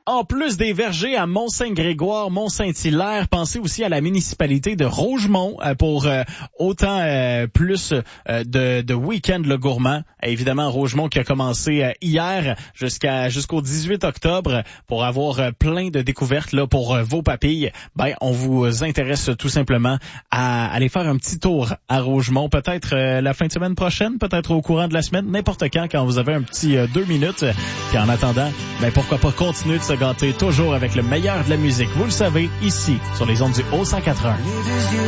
En plus des vergers à Mont-Saint-Grégoire, Mont-Saint-Hilaire, pensez aussi à la municipalité de Rougemont pour autant plus de week-end le gourmand. Évidemment, Rougemont qui a commencé hier jusqu'au 18 octobre pour avoir plein de découvertes là pour vos papilles. Ben, on vous intéresse tout simplement à aller faire un petit tour à Rougemont, peut-être la fin de semaine prochaine, peut-être au courant de la semaine, n'importe quand vous avez un petit 2 minutes. Puis en attendant, ben pourquoi pas continuer de se gâter toujours avec le meilleur de la musique. Vous le savez, ici, sur les ondes du Haut 180.